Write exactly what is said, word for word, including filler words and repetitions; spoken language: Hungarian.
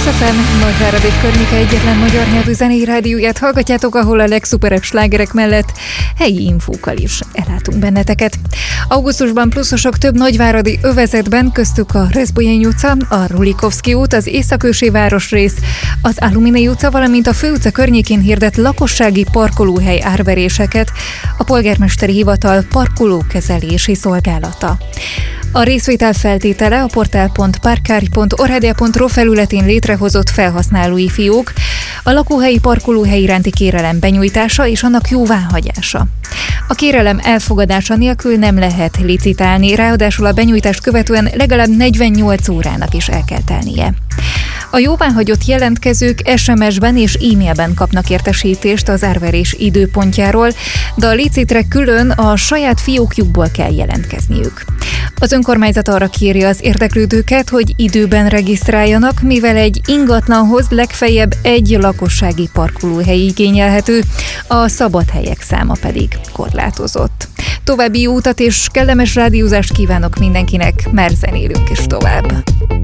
Class ef em, Nagyvárad és környéke egyetlen magyar nyelvű zenei rádióját hallgatjátok, ahol a legszuperebb slágerek mellett helyi infókkal is ellátunk benneteket. Augusztusban pluszosok több nagyváradi övezetben, köztük a Rezbolyény utca, a Rulikovszky út, az Északősi városrész, az Alumini utca, valamint a Főutca környékén hirdett lakossági parkolóhely árveréseket a polgármesteri hivatal parkolókezelési szolgálata. A részvétel feltétele a portál pont parkár pont oradia pont ro felületén létrehozott felhasználói fiók, a lakóhelyi parkolóhely iránti kérelem benyújtása és annak jóváhagyása. A kérelem elfogadása nélkül nem lehet licitálni, ráadásul a benyújtást követően legalább negyvennyolc órának is el kell telnie. A jóváhagyott jelentkezők es em es-ben és e-mailben kapnak értesítést az árverés időpontjáról, de a licitre külön a saját fiókjukból kell jelentkezniük. Az önkormányzat arra kéri az érdeklődőket, hogy időben regisztráljanak, mivel egy ingatlanhoz legfeljebb egy lakossági parkolóhely igényelhető, a szabad helyek száma pedig korlátozott. További jó utat és kellemes rádiózást kívánok mindenkinek, mert zenélünk is tovább.